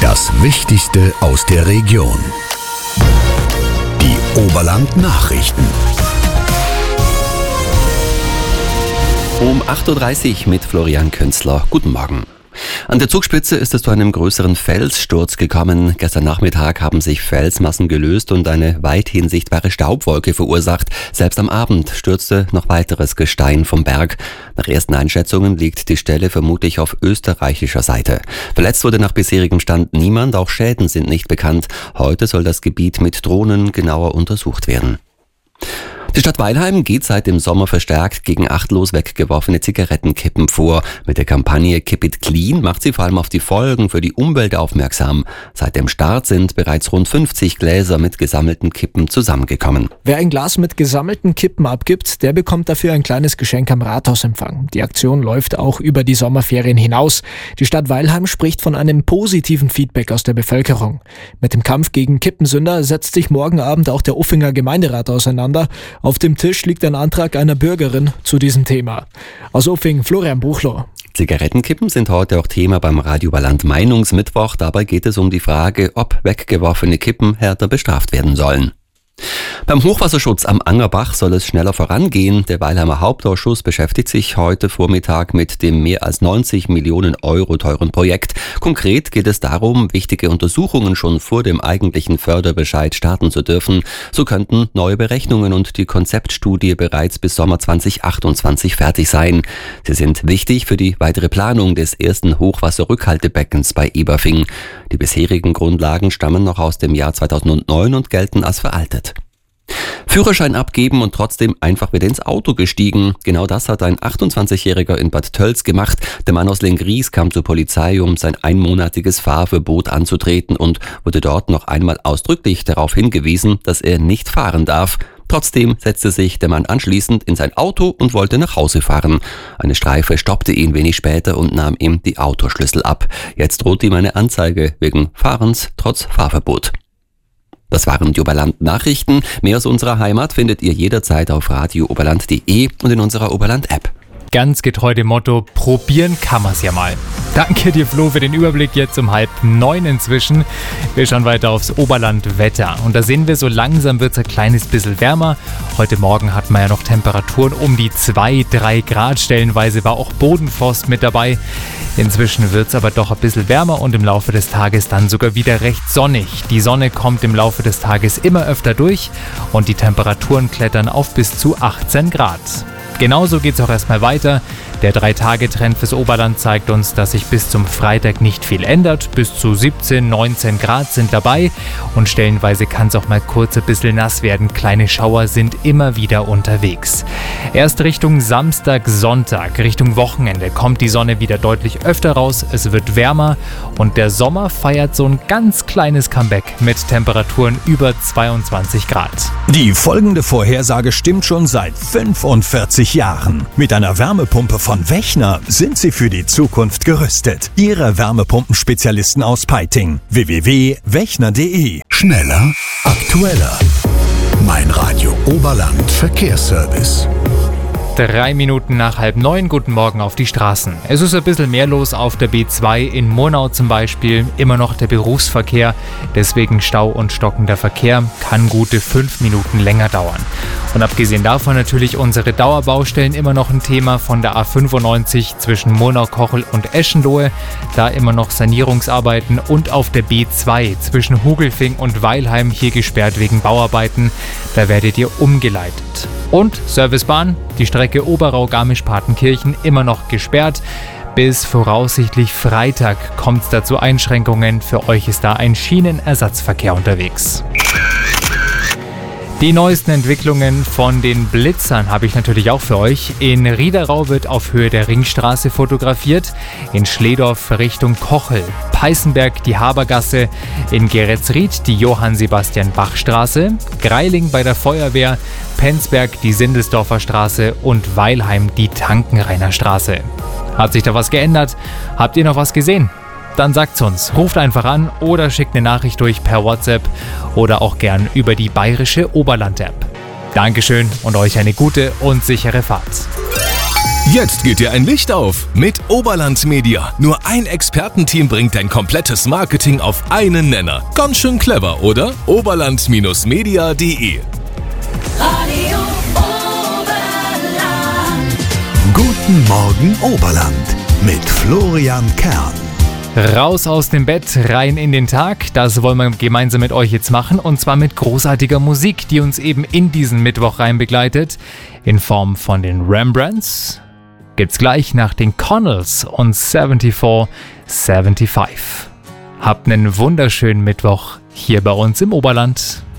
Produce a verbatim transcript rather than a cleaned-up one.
Das Wichtigste aus der Region. Die Oberland-Nachrichten. Um acht Uhr dreißig mit Florian Künzler. Guten Morgen. An der Zugspitze ist es zu einem größeren Felssturz gekommen. Gestern Nachmittag haben sich Felsmassen gelöst und eine weithin sichtbare Staubwolke verursacht. Selbst am Abend stürzte noch weiteres Gestein vom Berg. Nach ersten Einschätzungen liegt die Stelle vermutlich auf österreichischer Seite. Verletzt wurde nach bisherigem Stand niemand, auch Schäden sind nicht bekannt. Heute soll das Gebiet mit Drohnen genauer untersucht werden. Die Stadt Weilheim geht seit dem Sommer verstärkt gegen achtlos weggeworfene Zigarettenkippen vor. Mit der Kampagne Keep It Clean macht sie vor allem auf die Folgen für die Umwelt aufmerksam. Seit dem Start sind bereits rund fünfzig Gläser mit gesammelten Kippen zusammengekommen. Wer ein Glas mit gesammelten Kippen abgibt, der bekommt dafür ein kleines Geschenk am Rathausempfang. Die Aktion läuft auch über die Sommerferien hinaus. Die Stadt Weilheim spricht von einem positiven Feedback aus der Bevölkerung. Mit dem Kampf gegen Kippensünder setzt sich morgen Abend auch der Uffinger Gemeinderat auseinander. Auf dem Tisch liegt ein Antrag einer Bürgerin zu diesem Thema. Aus Uffing, Florian Buchloh. Zigarettenkippen sind heute auch Thema beim Radio Oberland Meinungsmittwoch. Dabei geht es um die Frage, ob weggeworfene Kippen härter bestraft werden sollen. Beim Hochwasserschutz am Angerbach soll es schneller vorangehen. Der Weilheimer Hauptausschuss beschäftigt sich heute Vormittag mit dem mehr als neunzig Millionen Euro teuren Projekt. Konkret geht es darum, wichtige Untersuchungen schon vor dem eigentlichen Förderbescheid starten zu dürfen. So könnten neue Berechnungen und die Konzeptstudie bereits bis Sommer zwanzig achtundzwanzig fertig sein. Sie sind wichtig für die weitere Planung des ersten Hochwasserrückhaltebeckens bei Eberfing. Die bisherigen Grundlagen stammen noch aus dem Jahr zweitausendneun und gelten als veraltet. Führerschein abgeben und trotzdem einfach wieder ins Auto gestiegen. Genau das hat ein achtundzwanzigjähriger in Bad Tölz gemacht. Der Mann aus Lenggries kam zur Polizei, um sein einmonatiges Fahrverbot anzutreten und wurde dort noch einmal ausdrücklich darauf hingewiesen, dass er nicht fahren darf. Trotzdem setzte sich der Mann anschließend in sein Auto und wollte nach Hause fahren. Eine Streife stoppte ihn wenig später und nahm ihm die Autoschlüssel ab. Jetzt droht ihm eine Anzeige wegen Fahrens trotz Fahrverbot. Das waren die Oberland-Nachrichten. Mehr aus unserer Heimat findet ihr jederzeit auf radio oberland punkt de und in unserer Oberland-App. Ganz getreu dem Motto, probieren kann man's ja mal. Danke dir, Flo, für den Überblick jetzt um halb neun inzwischen. Wir schauen weiter aufs Oberland-Wetter. Und da sehen wir, so langsam wird's ein kleines bisschen wärmer. Heute Morgen hatten wir ja noch Temperaturen um die zwei, drei Grad. Stellenweise war auch Bodenfrost mit dabei. Inzwischen wird's aber doch ein bisschen wärmer und im Laufe des Tages dann sogar wieder recht sonnig. Die Sonne kommt im Laufe des Tages immer öfter durch und die Temperaturen klettern auf bis zu achtzehn Grad. Genauso geht's auch erstmal weiter. Der drei Tage Trend fürs Oberland zeigt uns, dass sich bis zum Freitag nicht viel ändert. Bis zu siebzehn, neunzehn Grad sind dabei und stellenweise kann es auch mal kurz ein bisschen nass werden. Kleine Schauer sind immer wieder unterwegs. Erst Richtung Samstag, Sonntag, Richtung Wochenende kommt die Sonne wieder deutlich öfter raus. Es wird wärmer und der Sommer feiert so ein ganz kleines Comeback mit Temperaturen über zweiundzwanzig Grad. Die folgende Vorhersage stimmt schon seit fünfundvierzig Jahren. Mit einer Wärmepumpe von Von Wechner sind Sie für die Zukunft gerüstet. Ihre Wärmepumpenspezialisten aus Peiting. w w w punkt wechner punkt de. Schneller, aktueller. Mein Radio Oberland Verkehrsservice. Drei Minuten nach halb neun, guten Morgen auf die Straßen. Es ist ein bisschen mehr los auf der B zwei in Murnau zum Beispiel. Immer noch der Berufsverkehr, deswegen Stau und stockender Verkehr, kann gute fünf Minuten länger dauern. Und abgesehen davon natürlich unsere Dauerbaustellen immer noch ein Thema von der A fünfundneunzig zwischen Murnau-Kochel und Eschenlohe. Da immer noch Sanierungsarbeiten und auf der B zwei zwischen Hugelfing und Weilheim hier gesperrt wegen Bauarbeiten. Da werdet ihr umgeleitet. Und Servicebahn, die Strecke Oberau-Garmisch-Partenkirchen immer noch gesperrt. Bis voraussichtlich Freitag kommt es da zu Einschränkungen. Für euch ist da ein Schienenersatzverkehr unterwegs. Die neuesten Entwicklungen von den Blitzern habe ich natürlich auch für euch. In Riederau wird auf Höhe der Ringstraße fotografiert, in Schledorf Richtung Kochel, Peißenberg die Habergasse, in Geretsried die Johann-Sebastian-Bach-Straße, Greiling bei der Feuerwehr, Penzberg die Sindelsdorfer Straße und Weilheim die Tankenrainer Straße. Hat sich da was geändert? Habt ihr noch was gesehen? Dann sagt's uns. Ruft einfach an oder schickt eine Nachricht durch per WhatsApp oder auch gern über die bayerische Oberland-App. Dankeschön und euch eine gute und sichere Fahrt. Jetzt geht dir ein Licht auf mit Oberland Media. Nur ein Expertenteam bringt dein komplettes Marketing auf einen Nenner. Ganz schön clever, oder? oberland Media punkt de Radio Oberland. Guten Morgen Oberland mit Florian Kern. Raus aus dem Bett, rein in den Tag. Das wollen wir gemeinsam mit euch jetzt machen. Und zwar mit großartiger Musik, die uns eben in diesen Mittwoch rein begleitet. In Form von den Rembrandts. Gibt's gleich nach den Connells und vierundsiebzig fünfundsiebzig. Habt einen wunderschönen Mittwoch hier bei uns im Oberland.